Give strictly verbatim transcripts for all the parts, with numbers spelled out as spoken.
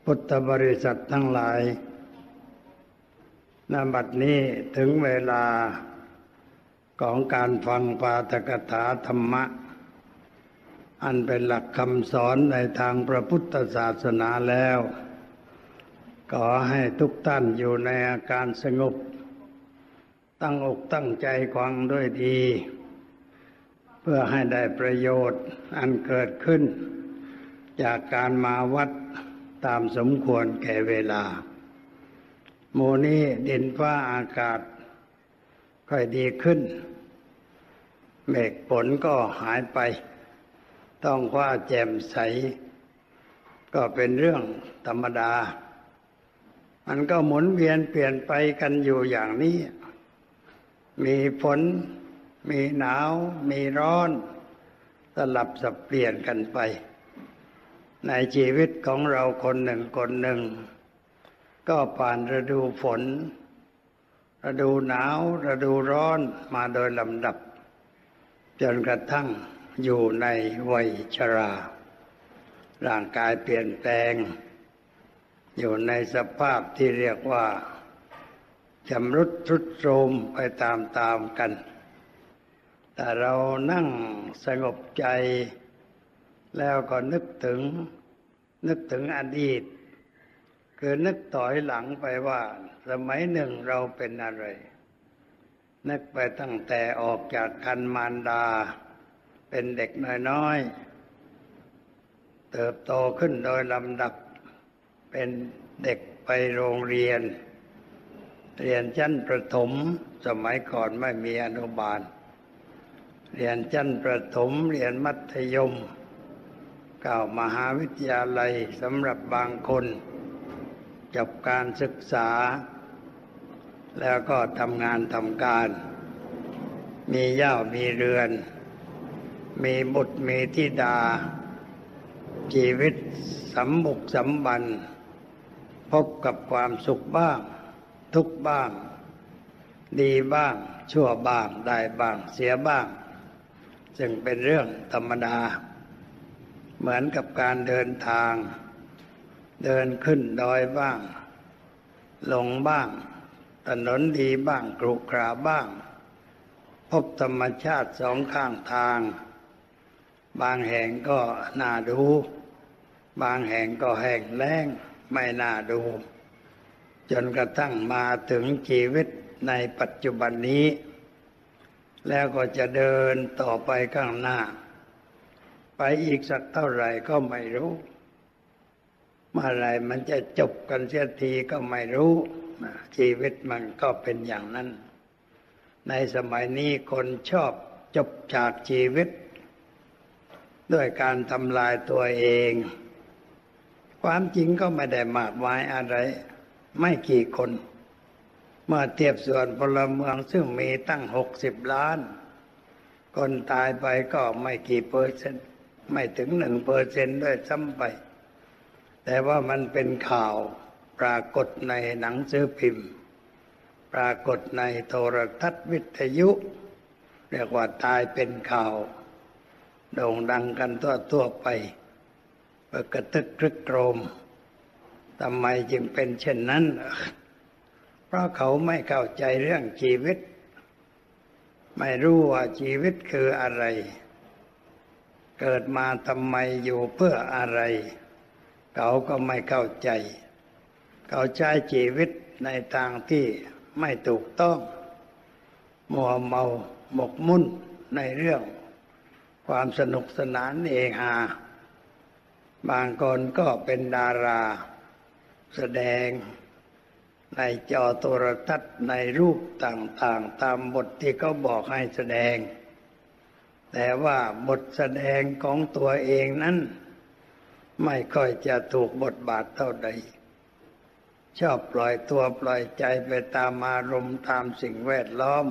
พุทธบริษัททั้งหลายณ บัดนี้ถึงเวลาของการฟังปาฐกถาธรรมะอันเป็นหลักคำสอนในทางพระพุทธศาสนาแล้วขอให้ทุกท่านอยู่ในอาการสงบตั้งอกตั้งใจฟังด้วยดีเพื่อให้ได้ประโยชน์อันเกิดขึ้นจากการมาวัดตามสมควรแก่เวลาโมนี้ดินฟ้าอากาศค่อยดีขึ้นเมฆฝนก็หายไปท้องฟ้าแจ่มใสก็เป็นเรื่องธรรมดามันก็หมุนเวียนเปลี่ยนไปกันอยู่อย่างนี้มีฝนมีหนาวมีร้อนสลับสับเปลี่ยนกันไปในชีวิตของเราคนหนึ่งคนหนึ่งก็ผ่านฤดูฝนฤดูหนาวฤดูร้อนมาโดยลำดับจนกระทั่งอยู่ในวัยชราร่างกายเปลี่ยนแปลงอยู่ในสภาพที่เรียกว่าชำรุดทรุดโทรมไปตามๆกันแต่เรานั่งสงบใจแล้วก็นึกถึงนึกถึงอดีตคือนึกต่อยหลังไปว่าสมัยหนึ่งเราเป็นอะไรนึกไปตั้งแต่ออกจากครรภ์มารดาเป็นเด็กน้อยๆเติบโตขึ้นโดยลำดับเป็นเด็กไปโรงเรียนเรียนชั้นประถมสมัยก่อนไม่มีอนุบาลเรียนชั้นประถมเรียนมัธยมเข้ามหาวิทยาลัยสำหรับบางคนจบการศึกษาแล้วก็ทำงานทำการมีเหย้ามีเรือนมีบุตรมีธิดาชีวิตสมบุกสมบันพบกับความสุขบ้างทุกข์บ้างดีบ้างชั่วบ้างได้บ้างเสียบ้างซึ่งเป็นเรื่องธรรมดาเหมือนกับการเดินทางเดินขึ้นดอยบ้างลงบ้างถนนดีบ้างกรุขระบ้างพบธรรมชาติสองข้างทางบางแห่งก็น่าดูบางแห่งก็แห้งแล้งไม่น่าดูจนกระทั่งมาถึงชีวิตในปัจจุบันนี้แล้วก็จะเดินต่อไปข้างหน้าไปอีกสักเท่าไหร่ก็ไม่รู้เมื่อไรมันจะจบกันเสียทีก็ไม่รู้ชีวิตมันก็เป็นอย่างนั้นในสมัยนี้คนชอบจบจากชีวิตด้วยการทำลายตัวเองความจริงก็ไม่ได้มากมายอะไรไม่กี่คนเมื่อเทียบส่วนพลเมืองซึ่งมีตั้งหกสิบล้านคนตายไปก็ไม่กี่เปอร์เซ็นต์ไม่ถึงหนึ่งเปอร์เซ็นต์ด้วยซ้ำไปแต่ว่ามันเป็นข่าวปรากฏในหนังสือพิมพ์ปรากฏในโทรทัศน์วิทยุเรียกว่าตายเป็นข่าวโด่งดังกันทั่วๆไปกระทึกครึกโครมทำไมจึงเป็นเช่นนั้นเพราะเขาไม่เข้าใจเรื่องชีวิตไม่รู้ว่าชีวิตคืออะไรเกิดมาทำไมอยู่เพื่ออะไรเขาก็ไม่เข้าใจเขาใช้ชีวิตในทางที่ไม่ถูกต้องมัวเมาหมกมุ่นในเรื่องความสนุกสนานเฮฮาบางคนก็เป็นดาราแสดงในจอโทรทัศน์ในรูปต่างๆตามบทที่เขาบอกให้แสดงแต่ว่าบทแสดงของตัวเองนั้นไม่ค่อยจะถูกบทบาทเท่าใดชอบปล่อยตัวปล่อยใจไปตามอารมณ์ตามสิ่งแวดล้อม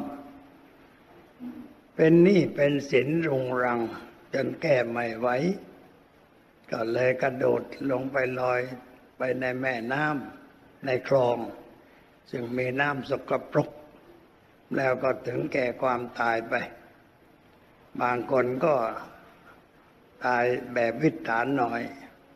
เป็นหนี้เป็นสินรุงรังจนแก้ไม่ไหวก็เลยกระโดดลงไปลอยไปในแม่น้ำในคลองซึ่งมีน้ำสกปรกแล้วก็ถึงแก่ความตายไปบางคนก็ตายแบบวิถฐานหน่อย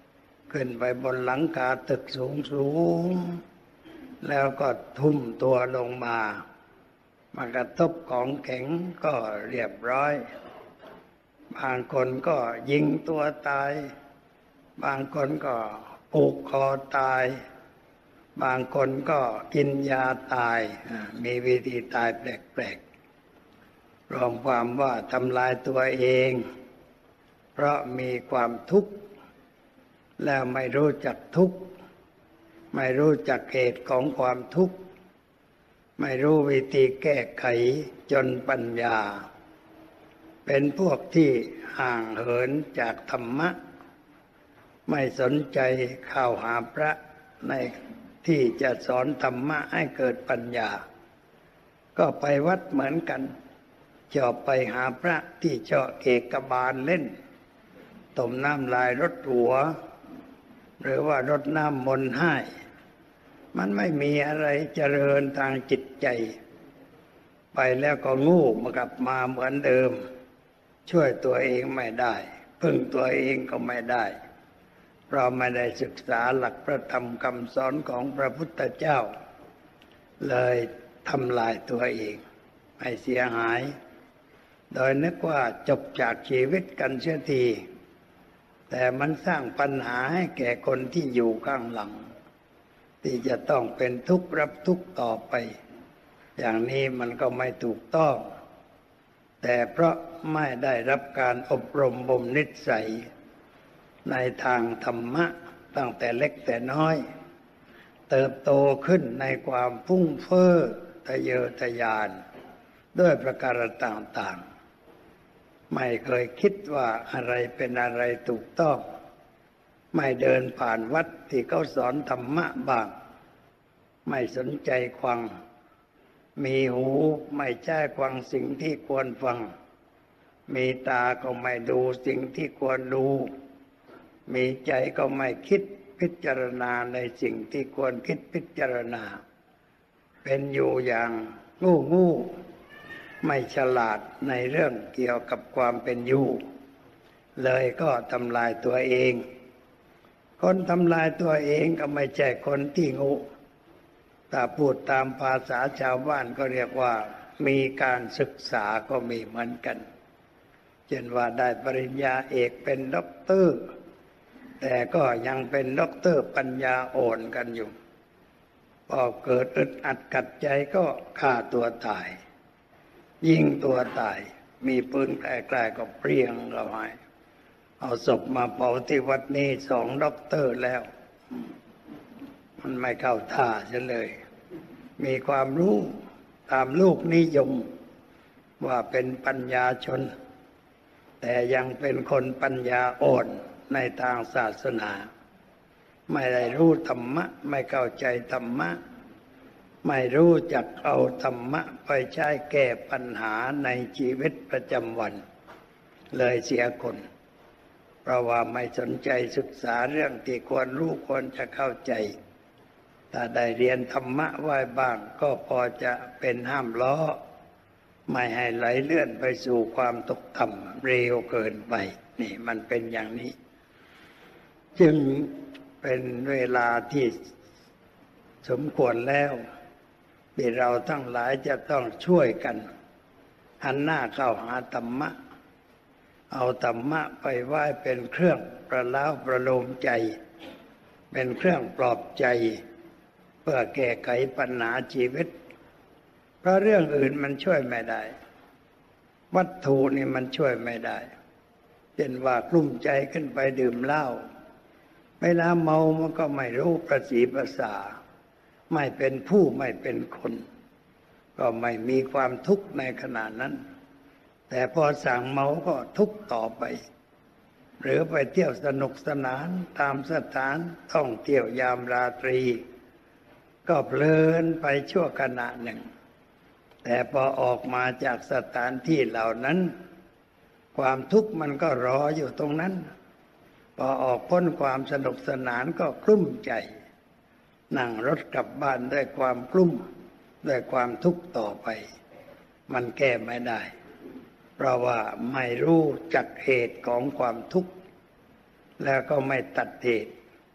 ขึ้นไปบนหลังคาตึกสูงสูงแล้วก็ทุ่มตัวลงมามากระทบของแข็งก็เรียบร้อยบางคนก็ยิงตัวตายบางคนก็ผูกคอตายบางคนก็กินยาตายมีวิธีตายแปลกๆรวมความว่าทำลายตัวเองเพราะมีความทุกข์แล้วไม่รู้จักทุกข์ไม่รู้จักเหตุของความทุกข์ไม่รู้วิธีแก้ไขจนปัญญาเป็นพวกที่ห่างเหินจากธรรมะไม่สนใจเข้าหาพระในที่จะสอนธรรมะให้เกิดปัญญาก็ไปวัดเหมือนกันชอบไปหาพระที่เจาะเอกบาลเล่นต้มน้ำลายรดหัวหรือว่ารดน้ำมนต์ให้มันไม่มีอะไรเจริญทางจิตใจไปแล้วก็งูมากลับมาเหมือนเดิมช่วยตัวเองไม่ได้พึ่งตัวเองก็ไม่ได้เราไม่ได้ศึกษาหลักพระธรรมคำสอนของพระพุทธเจ้าเลยทำลายตัวเองให้เสียหายโดยนึกว่าจบจากชีวิตกันเสียทีแต่มันสร้างปัญหาให้แก่คนที่อยู่ข้างหลังที่จะต้องเป็นทุกข์รับทุกข์ต่อไปอย่างนี้มันก็ไม่ถูกต้องแต่เพราะไม่ได้รับการอบรมบ่มนิสัยในทางธรรมะตั้งแต่เล็กแต่น้อยเติบโตขึ้นในความฟุ้งเฟ้อทะเยอทะยานด้วยประการต่างๆไม่เคยคิดว่าอะไรเป็นอะไรถูกต้องไม่เดินผ่านวัดที่เขาสอนธรรมะบ้างไม่สนใจฟังมีหูไม่ใช่ฟังสิ่งที่ควรฟังมีตาก็ไม่ดูสิ่งที่ควรดูมีใจก็ไม่คิดพิจารณาในสิ่งที่ควรคิดพิจารณาเป็นอยู่อย่างงูงูไม่ฉลาดในเรื่องเกี่ยวกับความเป็นอยู่เลยก็ทำลายตัวเองคนทำลายตัวเองก็ไม่ใช่คนที่งูถ้าพูดตามภาษาชาวบ้านก็เรียกว่ามีการศึกษาก็มีเหมือนกันเช่นว่าได้ปริญญาเอกเป็นด็อกเตอร์แต่ก็ยังเป็นด็อกเตอร์ปัญญาอ่อนกันอยู่พอเกิดอึดอัดกัดใจก็ฆ่าตัวตายยิงตัวตายมีปืนใกล้ๆก็เปรี้ยงเข้าไปเอาศพมาเผาที่วัดนี้สองด็อกเตอร์แล้วมันไม่เข้าท่าซะเลยมีความรู้ตามลูกนิยมว่าเป็นปัญญาชนแต่ยังเป็นคนปัญญาอ่อนในทางศาสนาไม่ได้รู้ธรรมะไม่เข้าใจธรรมะไม่รู้จักเอาธรรมะไปใช้แก้ปัญหาในชีวิตประจำวันเลยเสียคนเพราะว่าไม่สนใจศึกษาเรื่องที่ควรรู้ควรจะเข้าใจถ้าได้เรียนธรรมะไว้บ้างก็พอจะเป็นห้ามล้อไม่ให้ไหลเลื่อนไปสู่ความตกต่ำเร็วเกินไปนี่มันเป็นอย่างนี้จึงเป็นเวลาที่สมควรแล้วที่เราทั้งหลายจะต้องช่วยกันหันหน้าเข้าหาธรรมะเอาธรรมะไปไว้เป็นเครื่องประล้าประโลมใจเป็นเครื่องปลอบใจเพื่อแก้ไขปัญหาชีวิตเพราะเรื่องอื่นมันช่วยไม่ได้วัตถุนี่มันช่วยไม่ได้เช่นว่ากลุ้มใจขึ้นไปดื่มเหล้าเวลาเมามันก็ไม่รู้ประสีภาษาไม่เป็นผู้ไม่เป็นคนก็ไม่มีความทุกข์ในขณะนั้นแต่พอสั่งเมาก็ทุกข์ต่อไปหรือไปเที่ยวสนุกสนานตามสถานท่องเที่ยวยามราตรีก็เพลินไปชั่วขณะหนึ่งแต่พอออกมาจากสถานที่เหล่านั้นความทุกข์มันก็รออยู่ตรงนั้นพอออกพ้นความสนุกสนานก็กลุ้มใจนั่งรถกลับบ้านด้วยความกลุ้มด้วยความทุกข์ต่อไปมันแก้ไม่ได้เพราะว่าไม่รู้จักเหตุของความทุกข์แล้วก็ไม่ตัดเหตุ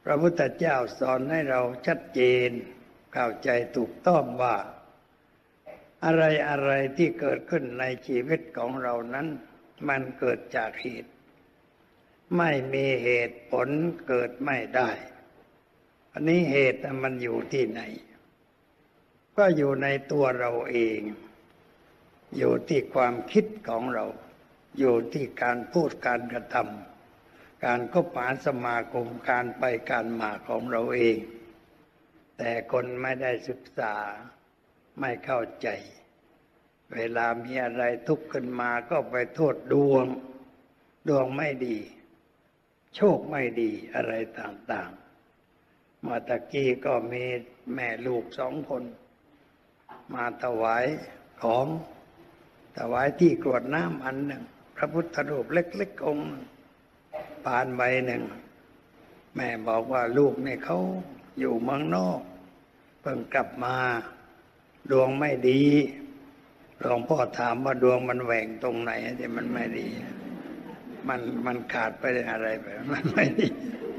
พระพุทธเจ้าสอนให้เราชัดเจนเข้าใจถูกต้องว่าอะไรอะไรที่เกิดขึ้นในชีวิตของเรานั้นมันเกิดจากเหตุไม่มีเหตุผลเกิดไม่ได้อันนี้เหตุมันอยู่ที่ไหนก็อยู่ในตัวเราเองอยู่ที่ความคิดของเราอยู่ที่การพูดการกระทำการคบหาสมาคมการไปการมาของเราเองแต่คนไม่ได้ศึกษาไม่เข้าใจเวลามีอะไรทุกข์ขึ้นมาก็ไปโทษดวงดวงไม่ดีโชคไม่ดีอะไรต่างๆมาตะกี้ก็มีแม่ลูกสองคนมาถวายของถวายที่กรวดน้ำอันหนึ่งพระพุทธรูปเล็กๆองค์ปานใบหนึ่งแม่บอกว่าลูกเนี่ยเขาอยู่เมืองนอกเพิ่งกลับมาดวงไม่ดีหลวงพ่อถามว่าดวงมันแหว่งตรงไหนที่มันไม่ดีมันมันขาดไปอะไรไปมันไม่ดี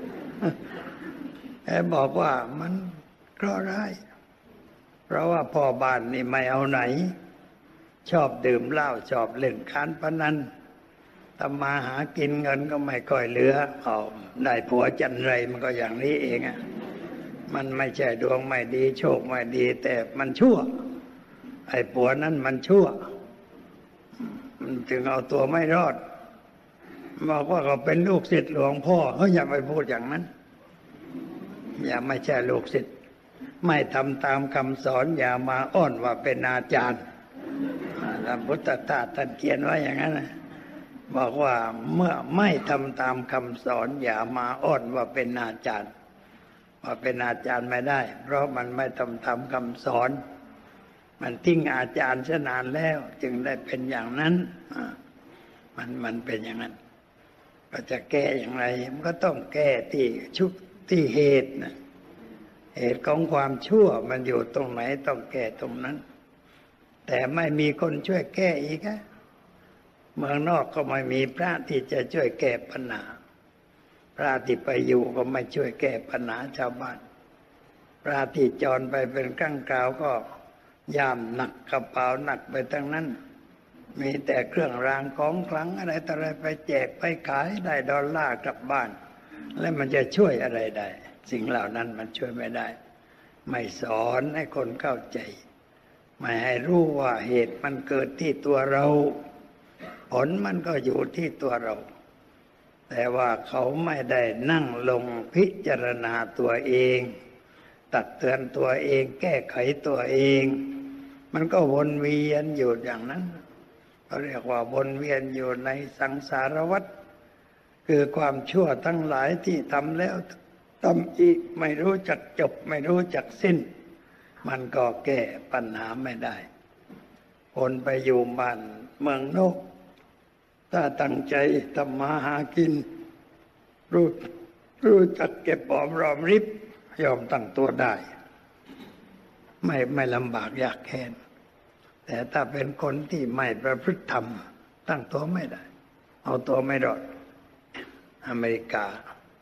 แอบบอกว่ามันเคราะห์ร้ายเพราะว่าพ่อบ้านนี่ไม่เอาไหนชอบดื่มเหล้าชอบเล่นการพนันทำมาหากินเงินก็ไม่ค่อยเหลือเอาได้ผัวจันไรมันก็อย่างนี้เองอ่ะมันไม่ใช่ดวงไม่ดีโชคไม่ดีแต่มันชั่วไอ้ผัวนั้นมันชั่วมันจึงเอาตัวไม่รอดบอกว่าเขาเป็นลูกศิษย์หลวงพ่อเขาอย่าไปพูดอย่างนั้นอย่าไม่ใช่ลูกศิษย์ไม่ทำตามคำสอนอย่ามาอ้อนว่าเป็นอาจารย์พระพุทธทาสท่านเขียนไว้อย่างนั้นบอกว่าเมื่อไม่ทำตามคำสอนอย่ามาอ้อนว่าเป็นอาจารย์ว่าเป็นอาจารย์ไม่ได้เพราะมันไม่ทำตามคำสอนมันทิ้งอาจารย์ซะนานแล้วจึงได้เป็นอย่างนั้นมันมันเป็นอย่างนั้นก็จะแก้อย่างไรมันก็ต้องแก้ที่ชุกที่เหตุนะเหตุของความชั่วมันอยู่ตรงไหนต้องแก้ตรงนั้นแต่ไม่มีคนช่วยแก้อีกอะเมืองนอกก็ไม่มีพระที่จะช่วยแก้ปัญหาพระที่ไปอยู่ก็ไม่ช่วยแก้ปัญหาชาวบ้านพระที่จรไปเป็นครั้งคราวก็ยามหนักกระเป๋าหนักไปทั้งนั้นมีแต่เครื่องรางของขลังอะไรต่ออะไรไปแจกไปขายได้ดอลลาร์กลับบ้านแล้วมันจะช่วยอะไรได้สิ่งเหล่านั้นมันช่วยไม่ได้ไม่สอนให้คนเข้าใจไม่ให้รู้ว่าเหตุมันเกิดที่ตัวเราผลมันก็อยู่ที่ตัวเราแต่ว่าเขาไม่ได้นั่งลงพิจารณาตัวเองตักเตือนตัวเองแก้ไขตัวเองมันก็วนเวียนอยู่อย่างนั้นเขาเรียกว่าวนเวียนอยู่ในสังสารวัฏคือความชั่วทั้งหลายที่ทำแล้วทำอีกไม่รู้จักจบไม่รู้จักสิ้นมันก็แก้ปัญหาไม่ได้คนไปอยู่บ้านเมืองนอกถ้าตั้งใจทำมาหากินรู้รู้จักเก็บหอมรอมริบยอมตั้งตัวได้ไม่ไม่ลำบากยากแค้นแต่ถ้าเป็นคนที่ไม่ประพฤติธรรมตั้งตัวไม่ได้เอาตัวไม่รอดอเมริกา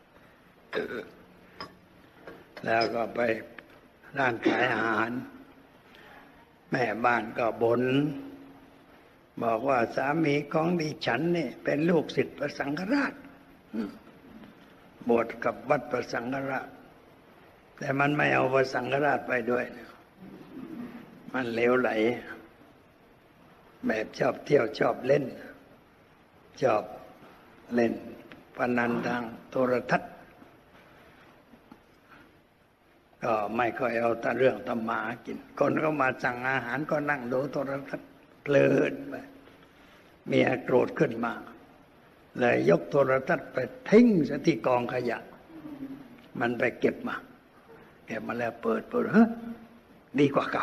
แล้วก็ไปร้านขายอาหารแม่บ้านก็บ่นบอกว่าสามีของดิฉันนี่เป็นลูกศิษย์พระสังฆราชบวชกับวัดพระสังฆราชแต่มันไม่เอาพระสังฆราชไปด้วยมันเหลวไหลแบบชอบเที่ยวชอบเล่นชอบเล่นพนันทางโทรทัศน์ก็ไม่ค่อยเอาแต่เรื่องธรรมะกินคนก็มาสั่งอาหารก็นั่งดูโทรทัศน์เพลินไปเมียโกรธขึ้นมาเลยยกโทรทัศน์ไปทิ้งซะที่กองขยะมันไปเก็บมาเก็บมาแล้วเปิดเปิดฮะดีกว่าเก่า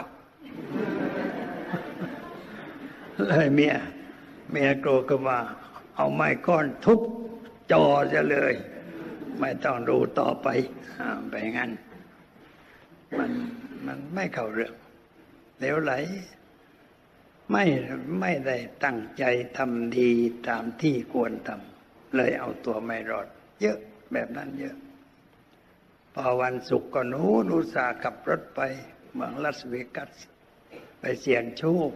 เลยเมียเมียโกรธก็มาเอาไม้ก้อนทุบจอจะเลยไม่ต้องดูต่อไปไปงั้นมันมันไม่เข้าเรื่องเหลวไหลไม่ไม่ได้ตั้งใจทำดีตามที่ควรทำเลยเอาตัวไม่รอดเยอะแบบนั้นเยอะพอวันศุกร์ก็หนูอุตส่าห์ขับรถไปเมืองลาสเวกัสไปเสี่ยงโชค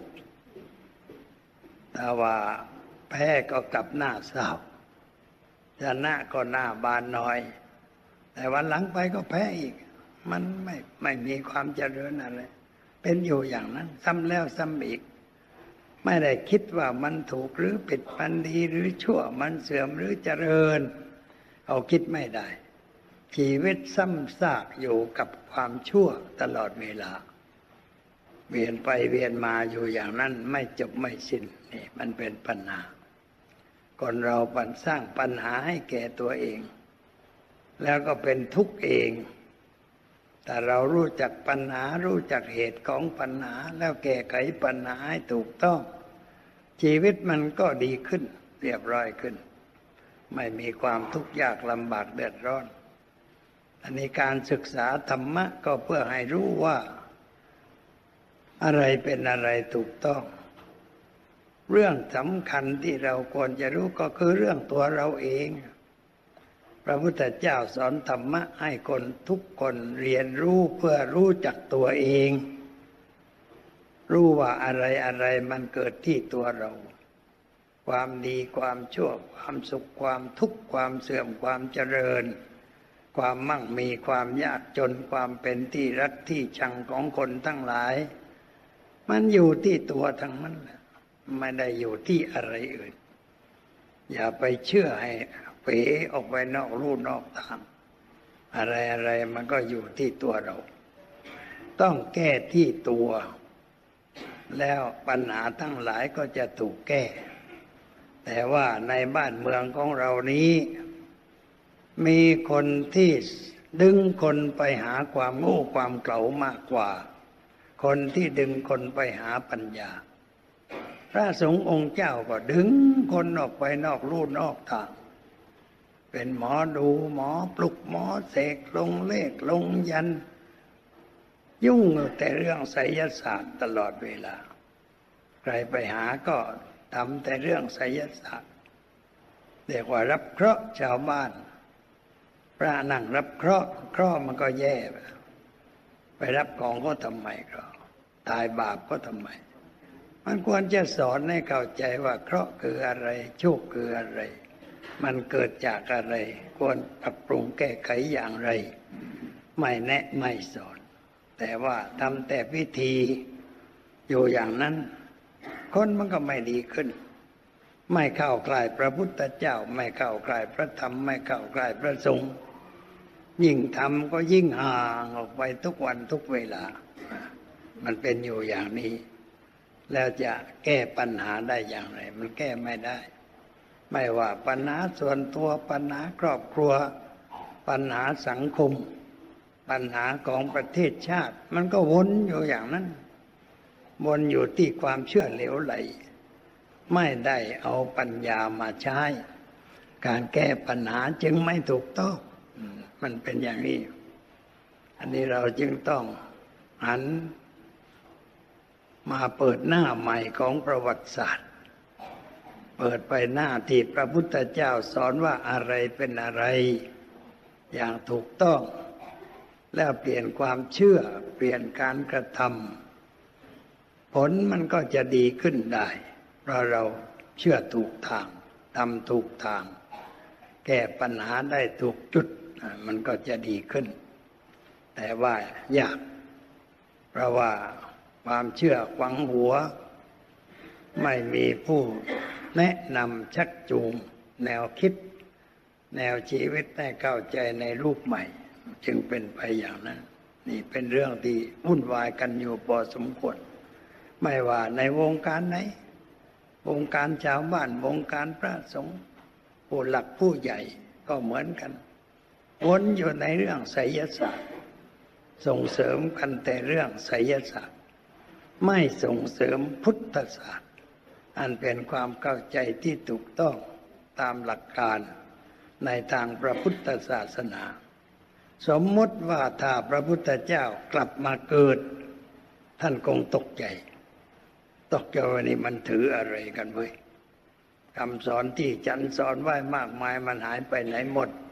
แต่ว่าแพ้ก็กลับหน้าเศร้าชนะก็หน้าบานน้อย แต่วันหลังไปก็แพ้อีกมันไม่ไม่มีความเจริญอะไรเป็นอยู่อย่างนั้นซ้ำแล้วซ้ำอีกไม่ได้คิดว่ามันถูกหรือผิดมันดีหรือชั่วมันเสื่อมหรือเจริญเอาคิดไม่ได้ชีวิตซ้ำซากอยู่กับความชั่วตลอดเวลาเวียนไปเวียนมาอยู่อย่างนั้นไม่จบไม่สิ้นนี่มันเป็นปัญหาคนเราปันสร้างปัญหาให้แก่ตัวเองแล้วก็เป็นทุกข์เองแต่เรารู้จักปัญหารู้จักเหตุของปัญหาแล้วแก้ไขปัญหาให้ถูกต้องชีวิตมันก็ดีขึ้นเรียบร้อยขึ้นไม่มีความทุกข์ยากลำบากเดือดร้อนอันนี้การศึกษาธรรมะก็เพื่อให้รู้ว่าอะไรเป็นอะไรถูกต้องเรื่องสำคัญที่เราควรจะรู้ก็คือเรื่องตัวเราเองพระพุทธเจ้าสอนธรรมะให้คนทุกคนเรียนรู้เพื่อรู้จักตัวเองรู้ว่าอะไรอะไรมันเกิดที่ตัวเราความดีความชั่วความสุขความทุกข์ความเสื่อมความเจริญความมั่งมีความยากจนความเป็นที่รักที่ชังของคนทั้งหลายมันอยู่ที่ตัวทั้งนั้นแหละไม่ได้อยู่ที่อะไรอื่นอย่าไปเชื่อให้เป๋ออกไปนอกลู่นอกทางอะไรอะไรมันก็อยู่ที่ตัวเราต้องแก้ที่ตัวแล้วปัญหาทั้งหลายก็จะถูกแก้แต่ว่าในบ้านเมืองของเรานี้มีคนที่ดึงคนไปหาความโง่ความเขลามากกว่าคนที่ดึงคนไปหาปัญญาพระสงฆ์องค์เจ้าก็ดึงคนออกไปนอกลู่นอกทางเป็นหมอดูหมอปลุกหมอเสกลงเลขลงยันยุ่งแต่เรื่องไสยศาสตร์ตลอดเวลาใครไปหาก็ทำแต่เรื่องไสยศาสตร์เรียกว่ารับเคราะห์ชาวบ้านพระนั่งรับเคราะห์เคราะห์มันก็แย่ไปรับของก็ทำไมก็ตายบาปก็ทำไมมันควรจะสอนให้เข้าใจว่าเคราะห์คืออะไรโชคคืออะไรมันเกิดจากอะไรควรปรับปรุงแก้ไขอย่างไรไม่แนะไม่สอนแต่ว่าทำแต่พิธีอยู่อย่างนั้นคนมันก็ไม่ดีขึ้นไม่เข้าใกล้พระพุทธเจ้าไม่เข้าใกล้พระธรรมไม่เข้าใกล้พระสงฆ์ยิ่งทำก็ยิ่งห่างออกไปทุกวันทุกเวลามันเป็นอยู่อย่างนี้แล้วจะแก้ปัญหาได้อย่างไรมันแก้ไม่ได้ไม่ว่าปัญหาส่วนตัวปัญหาครอบครัวปัญหาสังคมปัญหาของประเทศชาติมันก็วนอยู่อย่างนั้นวนอยู่ที่ความเชื่อเหลวไหลไม่ได้เอาปัญญามาใช้การแก้ปัญหาจึงไม่ถูกต้องมันเป็นอย่างนี้อันนี้เราจึงต้องหันมาเปิดหน้าใหม่ของประวัติศาสตร์เปิดไปหน้าที่พระพุทธเจ้าสอนว่าอะไรเป็นอะไรอย่างถูกต้องแล้วเปลี่ยนความเชื่อเปลี่ยนการกระทำผลมันก็จะดีขึ้นได้เพราะเราเชื่อถูกทางทำถูกทางแก้ปัญหาได้ถูกจุดมันก็จะดีขึ้นแต่ว่ายากเพราะว่าความเชื่อขวางหัวไม่มีผู้แนะนำชักจูงแนวคิดแนวชีวิตให้เข้าใจในรูปใหม่จึงเป็นไปอย่างนั้นนี่เป็นเรื่องที่วุ่นวายกันอยู่พอสมควรไม่ว่าในวงการไหนวงการชาวบ้านวงการพระสงฆ์ผู้หลักผู้ใหญ่ก็เหมือนกันวนอยู่ในเรื่องไสยศาสตร์ส่งเสริมกันแต่เรื่องไสยศาสตร์ไม่ส่งเสริมพุทธศาสตร์อันเป็นความเข้าใจที่ถูกต้องตามหลักการในทางพระพุทธศาสนาสมมติว่าถ้าพระพุทธเจ้ากลับมาเกิดท่านคงตกใจตกใจว่านี่มันถืออะไรกันเว้ยคำสอนที่ฉันสอนไว้มากมายมันหายไปไหนหมด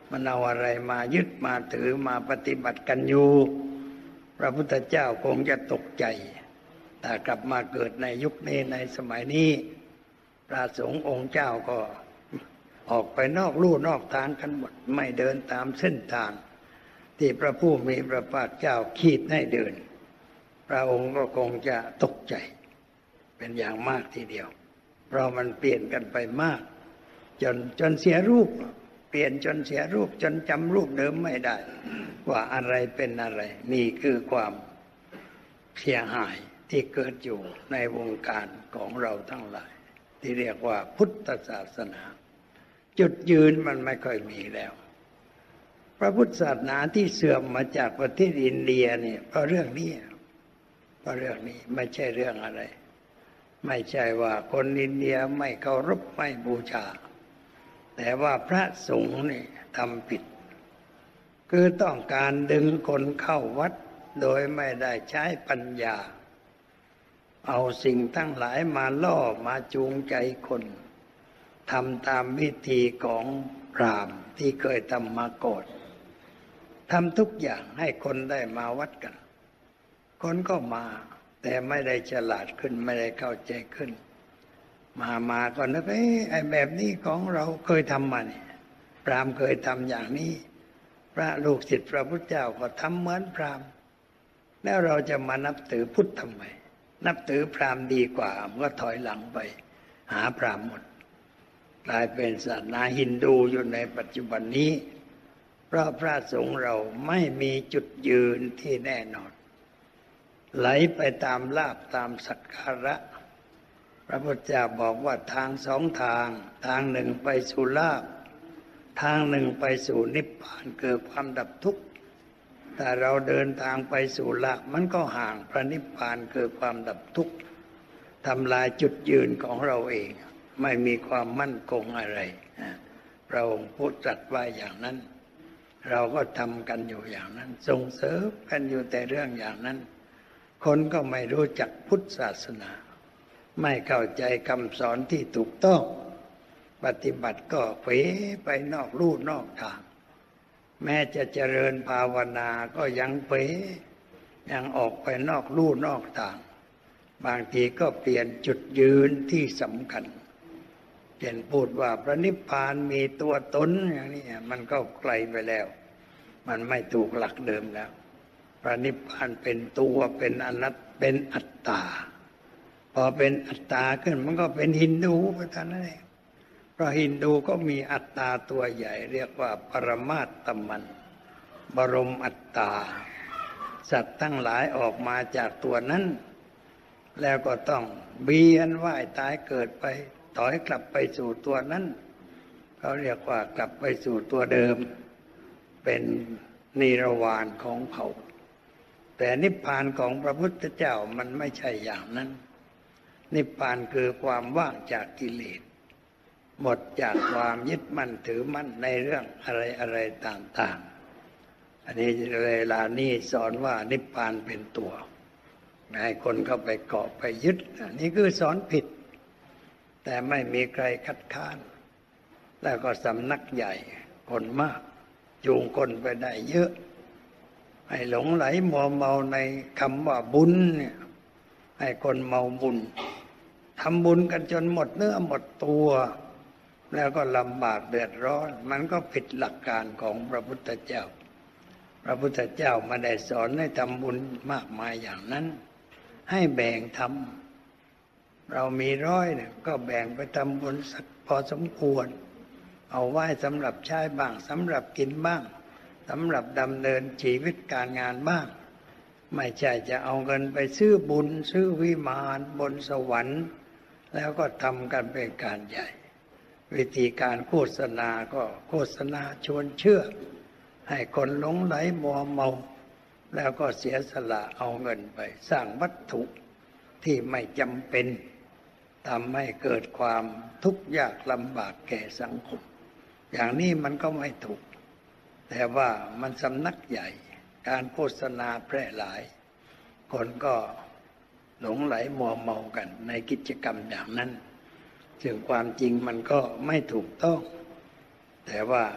มันเอาอะไรมายึดมาถือมาปฏิบัติกันอยู่พระพุทธเจ้าคงจะตกใจแต่กลับมาเกิดในยุคนี้ในสมัยนี้พระสงฆ์องค์เจ้าก็ออกไปนอกลู่นอกทางกันหมดไม่เดินตามเส้นทางที่พระผู้มีพระภาคเจ้าขีดให้เดินพระองค์ก็คงจะตกใจเป็นอย่างมากทีเดียวเพราะมันเปลี่ยนกันไปมากจนจนเสียรูปเปลี่ยนจนเสียรูปจนจำรูปเดิมไม่ได้ว่าอะไรเป็นอะไรนี่คือความเสียหายที่เกิดอยู่ในวงการของเราทั้งหลายที่เรียกว่าพุทธศาสนาจุดยืนมันไม่ค่อยมีแล้วพระพุทธศาสนาที่เสื่อมมาจากประเทศอินเดียเนี่ยเพราะเรื่องนี้เพราะเรื่องนี้ไม่ใช่เรื่องอะไรไม่ใช่ว่าคนอินเดียไม่เคารพไม่บูชาแต่ว่าพระสงฆ์นี่ทำผิดคือต้องการดึงคนเข้าวัดโดยไม่ได้ใช้ปัญญาเอาสิ่งทั้งหลายมาล่อมาจูงใจคนทำตามวิธีของพราหมณ์ที่เคยทำมาก่อนทำทุกอย่างให้คนได้มาวัดกันคนก็มาแต่ไม่ได้ฉลาดขึ้นไม่ได้เข้าใจขึ้นมามาก็นึกเอ้ไอ้แบบนี้ของเราเคยทำมาเนี่ยพราหมณ์เคยทำอย่างนี้พระลูกศิษย์พระพุทธเจ้าก็ทำเหมือนพราหมณ์แล้วเราจะมานับถือพุทธทำไมนับถือพราหมณ์ดีกว่าก็ถอยหลังไปหาพราหมณ์หมดกลายเป็นศาสนาฮินดูอยู่ในปัจจุบันนี้เพราะพระสงฆ์เราไม่มีจุดยืนที่แน่นอนไหลไปตามลาภตามสักการะพระพุทธเจ้าบอกว่าทางสองทางทางหนึ่งไปสู่ลาภทางหนึ่งไปสู่นิพพานเกิดความดับทุกข์แต่เราเดินทางไปสู่ลาภมันก็ห่างพระนิพพานเกิดความดับทุกข์ทำลายจุดยืนของเราเองไม่มีความมั่นคงอะไรพระองค์พูดตรัสว่าอย่างนั้นเราก็ทำกันอยู่อย่างนั้นส่งเสริมกันอยู่แต่เรื่องอย่างนั้นคนก็ไม่รู้จักพุทธศาสนาไม่เข้าใจคำสอนที่ถูกต้องปฏิบัติก็เผลอไปนอกลู่นอกทางแม้จะเจริญภาวนาก็ยังเผลอยังออกไปนอกลู่นอกทางบางทีก็เปลี่ยนจุดยืนที่สำคัญเช่นพูดว่าพระนิพพานมีตัวตนอย่างนี้มันก็ไกลไปแล้วมันไม่ถูกหลักเดิมแล้วพระนิพพานเป็นตัวเป็นอนัตเป็นอัตตาพอเป็นอัตตาขึ้นมันก็เป็นฮินดูไปท่านนั่นเองเพราะฮินดูก็มีอัตตาตัวใหญ่เรียกว่าปรมาตตมันบรมอัตตาสัตว์ทั้งหลายออกมาจากตัวนั้นแล้วก็ต้องเวียนว่ายตายเกิดไปถอยกลับไปสู่ตัวนั้นเขาเรียกว่ากลับไปสู่ตัวเดิมเป็นนิรวานของเขาแต่นิพพานของพระพุทธเจ้ามันไม่ใช่อย่างนั้นนิพพานคือความว่างจากกิเลสหมดจากความยึดมั่นถือมั่นในเรื่องอะไรอะไรต่างๆอันนี้เวลานี้สอนว่านิพพานเป็นตัวให้คนเข้าไปเกาะไปยึดอันนี้คือสอนผิดแต่ไม่มีใครคัดค้านแล้วก็สำนักใหญ่คนมากจูงคนไปได้เยอะให้หลงไหลมัวเมาในคำว่าบุญเนี่ยให้คนเมาบุญทำบุญกันจนหมดเนื้อหมดตัวแล้วก็ลำบากเดือดร้อนมันก็ผิดหลักการของพระพุทธเจ้าพระพุทธเจ้าไม่ได้สอนให้ทำบุญมากมายอย่างนั้นให้แบ่งทำเรามีร้อยเนี่ยก็แบ่งไปทำบุญสักพอสมควรเอาไว้สำหรับใช้บ้างสำหรับกินบ้างสำหรับดำเนินชีวิตการงานบ้างไม่ใช่จะเอาเงินไปซื้อบุญซื้อวิมานบนสวรรค์แล้วก็ทำกันเป็นการใหญ่วิธีการโฆษณาก็โฆษณาชวนเชื่อให้คนหลงไหลมัวเมาแล้วก็เสียสละเอาเงินไปสร้างวัตถุที่ไม่จำเป็นทำให้เกิดความทุกข์ยากลำบากแก่สังคมอย่างนี้มันก็ไม่ถูกแต่ว่ามันสำนักใหญ่การโฆษณาแพร่หลายคนก็หลงไหลมัวเมากันในกิจกรรมอย่างนั้นซึ่งความจริงมันก็ไม่ถูกต้องแต่ว่า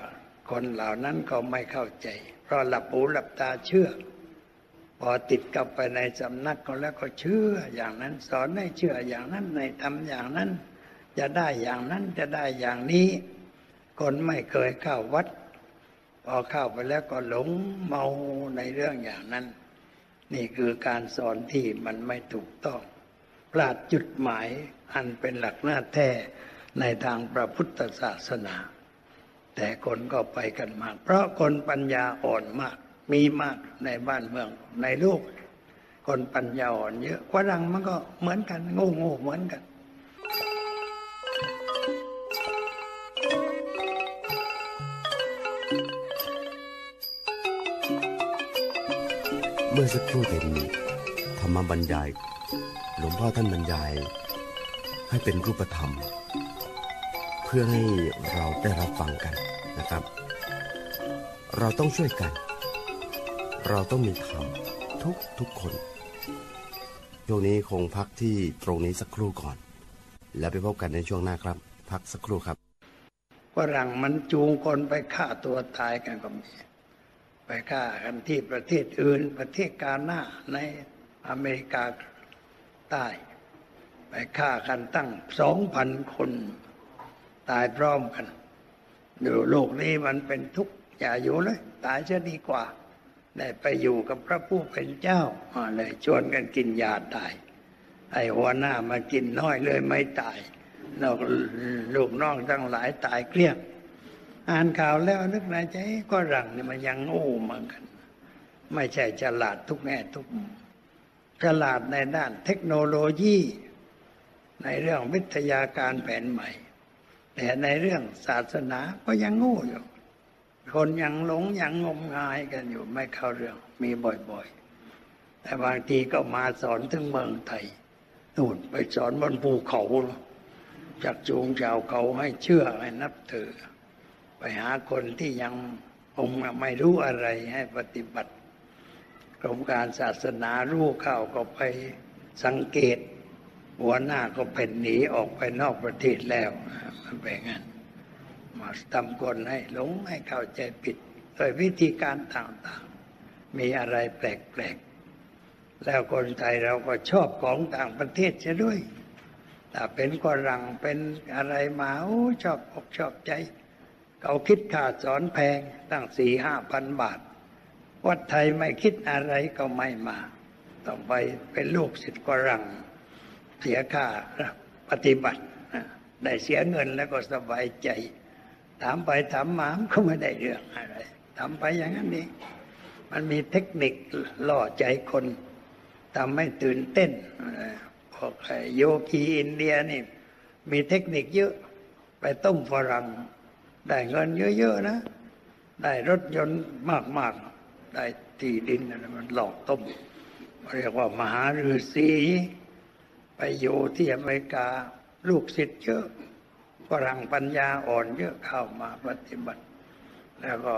คนเหล่านั้นก็ไม่เข้าใจเพราะหลับหูหลับตาเชื่อพอติดกลับไปในสำนักก็แล้วก็เชื่ออย่างนั้นสอนให้เชื่ออย่างนั้นในทำอย่างนั้นจะได้อย่างนั้นจะได้อย่างนี้คนไม่เคยเข้าวัดพอเข้าไปแล้วก็หลงเมาในเรื่องอย่างนั้นนี่คือการสอนที่มันไม่ถูกต้องพลาดจุดหมายอันเป็นหลักหน้าแท้ในทางพระพุทธศาสนาแต่คนก็ไปกันมากเพราะคนปัญญาอ่อนมากมีมากในบ้านเมืองในโลกคนปัญญาอ่อนเยอะฝรั่งมันก็เหมือนกันโง่โง่เหมือนกันเมื่อสักครู่เห็นธรรมบรรยายหลวงพ่อท่านบรรยายให้เป็นรูปธรรมเพื่อให้เราได้รับฟังกันนะครับเราต้องช่วยกันเราต้องมีธรรมทุกทุกคนช่วงนี้คงพักที่ตรงนี้สักครู่ก่อนแล้วไปพบกันในช่วงหน้าครับพักสักครู่ครับฝรั่งมันจูงคนไปฆ่าตัวตายกันก็มีไปฆ่ากันที่ประเทศอื่นประเทศกาหน้าในอเมริกาใต้ไปฆ่ากันตั้งสองพันคนตายพร้อมกันอยู่โลกนี้มันเป็นทุกข์อย่าอยู่เลยตายจะดีกว่าได้ไปอยู่กับพระผู้เป็นเจ้าเลยชวนกันกินยาตายไอ้หัวหน้ามากินน้อยเลยไม่ตายลูกน้องทั้งหลายตายเกลี้ยงอ่านข่าวแล้วนึกในใจก็รังนี่มันยังโง่เหมือนกันไม่ใช่ฉลาดทุกแง่ทุกมุมฉลาดในด้านเทคโนโลยีในเรื่องวิทยาการแผนใหม่แต่ในเรื่องศาสนาก็ยังโง่อยู่คนยังหลงยังงมงายกันอยู่ไม่เข้าเรื่องมีบ่อยๆแต่บางทีก็มาสอนถึงเมืองไทยนู่นไปสอนบนภูเขาจักจูงชาวเขาให้เชื่อให้นับถือไปหาคนที่ยังองค์ไม่รู้อะไรให้ปฏิบัติกรมการศาสนารู้เข้าก็ไปสังเกตหัวหน้าก็เป็นหนีออกไปนอกประเทศแล้วมันเป็นงั้นมาทำคนให้หลงให้เข้าใจผิดโดยวิธีการต่างๆมีอะไรแปลกๆแล้วคนไทยเราก็ชอบของต่างประเทศเสียด้วยถ้าเป็นฝรั่งเป็นอะไรมาโอ้ชอบอกชอบใจเขาคิดค่าสอนแพงตั้งสี่ห้าพันบาทวัดไทยไม่คิดอะไรก็ไม่มาต้องไปเป็นลูกศิษย์ฝรั่งเสียค่าปฏิบัติได้เสียเงินแล้วก็สบายใจถามไปถามมาก็ไม่ได้เรื่องอะไรทำไปอย่างนั้นนี่มันมีเทคนิคล่อใจคนทำให้ตื่นเต้นพวกโยคีอินเดียนี่มีเทคนิคเยอะไปต้มฝรั่งได้เงินเยอะๆนะได้รถยนต์มากๆได้ที่ดินอะไรมันหลอกต้มเรียกว่ามหาฤาษีไปอยู่ที่อเมริกาลูกศิษย์เยอะฝรั่งปัญญาอ่อนเยอะเข้ามาปฏิบัติแล้วก็